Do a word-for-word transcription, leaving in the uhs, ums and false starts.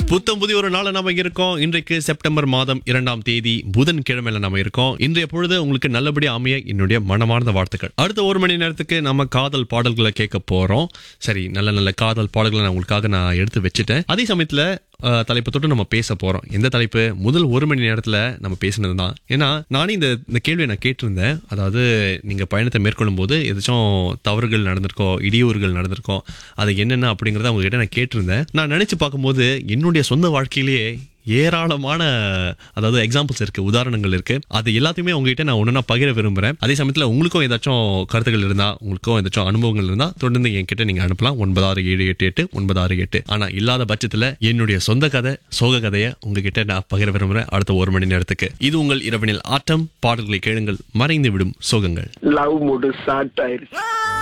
புத்தம் புதிய ஒரு நாள் நம்ம இருக்கோம். இன்றைக்கு செப்டம்பர் மாதம் இரண்டாம் தேதி புதன் கிழமையில நம்ம இருக்கோம். இன்றைய பொழுது உங்களுக்கு நல்லபடியா அமைய என்னுடைய மனமார்ந்த வாழ்த்துக்கள். அடுத்த ஒரு மணி நேரத்துக்கு நம்ம காதல் பாடல்களை கேட்க போறோம். சரி, நல்ல நல்ல காதல் பாடல்களை நான் உங்களுக்காக நான் எடுத்து வச்சுட்டேன். அதே சமயத்துல அஹ், தலைப்பு தொட்டு நம்ம பேச போறோம். எந்த தலைப்பு? முதல் ஒரு மணி நேரத்துல நம்ம பேசினது தான். ஏன்னா நானே இந்த இந்த கேள்வியை நான் கேட்டிருந்தேன். அதாவது நீங்க பயணத்தை மேற்கொள்ளும் போது ஏதாச்சும் தவறுகள் நடந்திருக்கோ, இடையூறுகள் நடந்திருக்கோ, அது என்னென்ன அப்படிங்கறத அவங்க கிட்ட நான் கேட்டிருந்தேன். நான் நினைச்சு பார்க்கும்போது என்னுடைய சொந்த வாழ்க்கையிலேயே ஏராளமான அதாவது எக்ஸாம்பிள்ஸ் இருக்கு, உதாரணங்கள் இருக்கு. அது எல்லாத்தையுமே உங்ககிட்ட நான் ஒன்னா பகிர விரும்புறேன். அதே சமயத்துல உங்களுக்கும் ஏதாச்சும் கருத்துக்கள் இருந்தா, உங்களுக்கும் ஏதாச்சும் அனுபவங்கள் இருந்தா தொடர்ந்து என்கிட்ட நீங்க அனுப்பலாம். ஒன்பது ஆறு ஏழு எட்டு எட்டு ஒன்பது ஆறு எட்டு. ஆனா இல்லாத பட்சத்துல என்னுடைய சொந்த கதை, சோக கதையை உங்ககிட்ட நான் பகிர விரும்புறேன் அடுத்த ஒரு மணி நேரத்துக்கு. இது உங்கள் இரவனில் ஆட்டம். பாடல்களை கேளுங்கள், மறைந்து விடும் சோகங்கள். லவ் மூடு ஸ்டார்ட் ஆயிருச்சு.